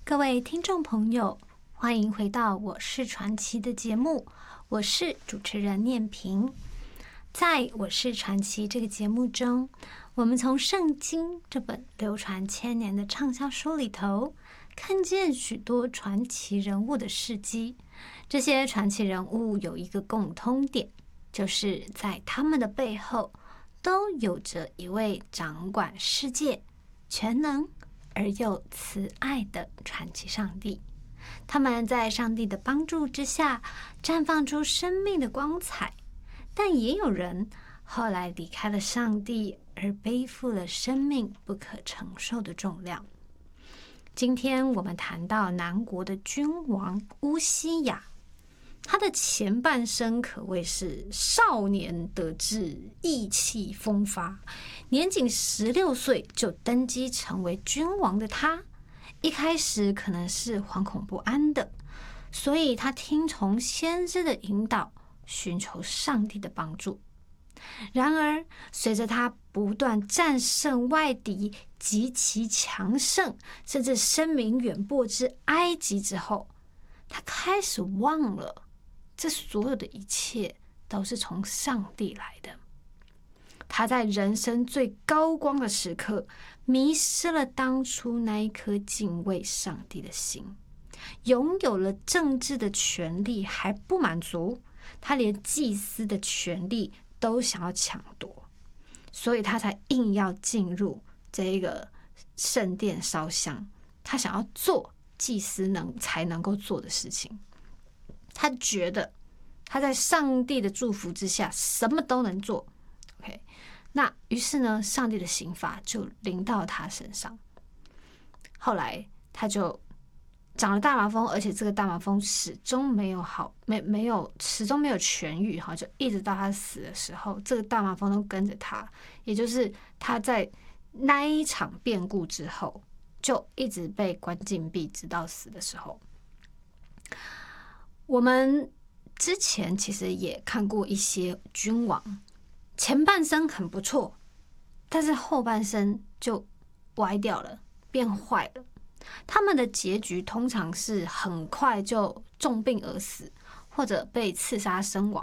各位听众朋友，欢迎回到我是传奇的节目，我是主持人念萍。在我是传奇这个节目中，我们从圣经这本流传千年的畅销书里头，看见许多传奇人物的事迹。这些传奇人物有一个共通点，就是在他们的背后都有着一位掌管世界、全能而又慈爱的传奇上帝。他们在上帝的帮助之下绽放出生命的光彩，但也有人后来离开了上帝，而背负了生命不可承受的重量。今天我们谈到南国的君王乌西雅，他的前半生可谓是少年得志，意气风发，年仅16岁就登基成为君王的他，一开始可能是惶恐不安的，所以他听从先知的引导，寻求上帝的帮助。然而随着他不断战胜外敌，极其强盛，甚至声名远播之埃及之后，他开始忘了这所有的一切都是从上帝来的。他在人生最高光的时刻，迷失了当初那一颗敬畏上帝的心。拥有了政治的权利还不满足，他连祭司的权利都想要抢夺，所以他才硬要进入这个圣殿烧香。他想要做祭司才能够做的事情。他觉得他在上帝的祝福之下什么都能做。OK， 那于是呢，上帝的刑罚就临到他身上。后来他就长了大麻风，而且这个大麻风始终没有痊愈，就一直到他死的时候，这个大麻风都跟着他。也就是他在那一场变故之后，就一直被关禁闭，直到死的时候。我们之前其实也看过一些君王，前半生很不错，但是后半生就歪掉了，变坏了。他们的结局通常是很快就重病而死，或者被刺杀身亡。